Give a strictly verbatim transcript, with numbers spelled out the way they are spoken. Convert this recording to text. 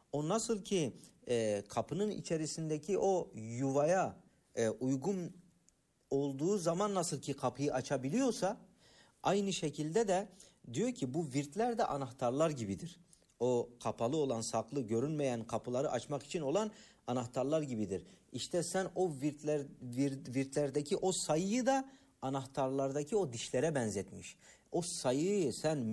O nasıl ki e, kapının içerisindeki o yuvaya e, uygun olduğu zaman nasıl ki kapıyı açabiliyorsa, aynı şekilde de diyor ki bu virtler de anahtarlar gibidir. O kapalı olan, saklı, görünmeyen kapıları açmak için olan anahtarlar gibidir. İşte sen o virtler, virt, virtlerdeki o sayıyı da anahtarlardaki o dişlere benzetmiş. O sayıyı sen